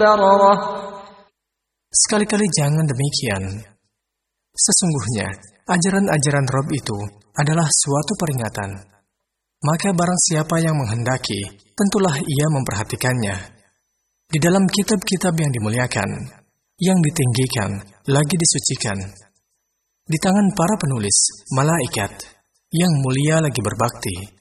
Sekali-kali jangan demikian. Sesungguhnya, ajaran-ajaran Rabb itu adalah suatu peringatan. Maka barang siapa yang menghendaki, tentulah ia memperhatikannya. Di dalam kitab-kitab yang dimuliakan, yang ditinggikan, lagi disucikan. Di tangan para penulis, malaikat, yang mulia lagi berbakti.